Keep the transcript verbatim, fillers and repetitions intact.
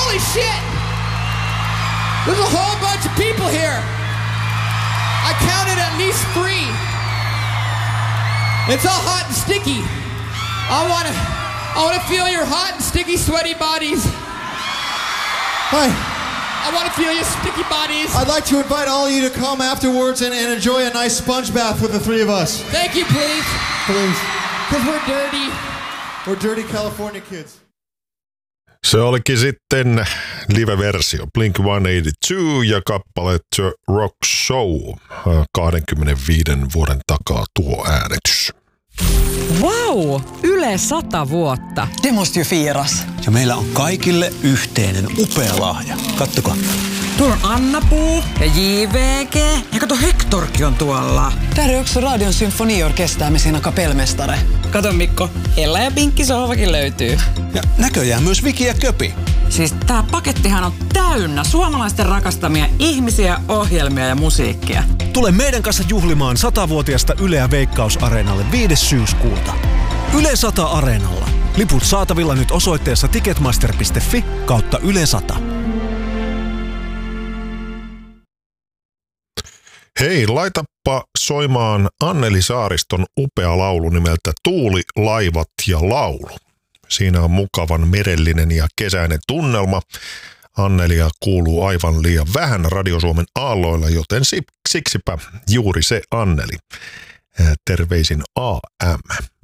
Holy shit! There's a whole bunch of people here. I counted at least three. It's all hot and sticky. I wanna, I wanna feel your hot and sticky, sweaty bodies. Hi. I wanna feel your sticky bodies. I'd like to invite all of you to come afterwards and, and enjoy a nice sponge bath with the three of us. Thank you, please. Please. Cause we're dirty. We're dirty California kids. Se olikin sitten live-versio Blink sata kahdeksankymmentäkaksi ja kappale The Rock Show. kaksikymmentäviisi vuoden takaa tuo äänitys. Wow! Yle sata vuotta. Demosti jo fiiras. Ja meillä on kaikille yhteinen upea lahja. Kattokaa. Tuolla on Anna-Puu ja J V G. Ja kato, Hektorkin on tuolla. Tarjouksen Radion symfoniorkestää me siinä kapelmestare. Kato Mikko, Ella ja Pinkki sohvakin löytyy. Ja näköjään myös Viki ja Köpi. Siis tää pakettihan on täynnä suomalaisten rakastamia ihmisiä, ohjelmia ja musiikkia. Tule meidän kanssa juhlimaan satavuotiaasta Yleä Veikkaus-areenalle viides syyskuuta. Yle sata Areenalla. Liput saatavilla nyt osoitteessa ticketmaster piste fi kautta Yle sata. Hei, laitappa soimaan Anneli Saariston upea laulu nimeltä Tuuli, laivat ja laulu. Siinä on mukavan merellinen ja kesäinen tunnelma. Annelia kuuluu aivan liian vähän Radio Suomen aalloilla, joten siksipä juuri se Anneli. Terveisin A M.